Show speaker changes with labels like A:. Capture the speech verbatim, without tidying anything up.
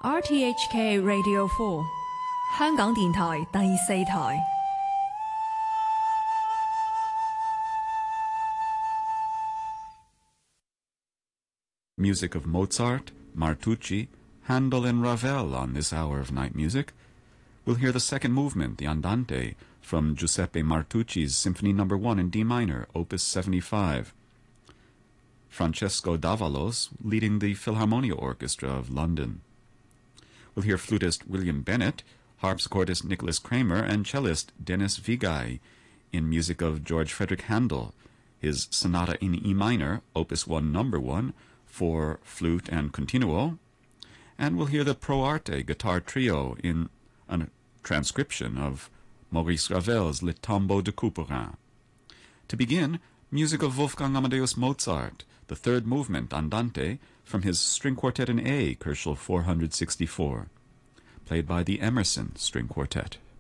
A: R T H K Radio four 香港電台第四台。
B: Music of Mozart, Martucci, Handel and Ravel on this hour of night music. We'll hear the second movement, the Andante, from Giuseppe Martucci's Symphony Number one in D minor, Opus seventy-five. Francesco Davalos leading the Philharmonia Orchestra of London. We'll hear flutist William Bennett, harpsichordist Nicholas Kramer, and cellist Denis Vigai in music of George Frederick Handel, his Sonata in E minor, Opus one Number one, for flute and continuo. And we'll hear the Pro Arte guitar trio in a transcription of Maurice Ravel's Le Tombeau de Couperin. To begin, music of Wolfgang Amadeus Mozart, the third movement, Andante, from his String Quartet in A, Koelschel four sixty-four, played by the Emerson String Quartet.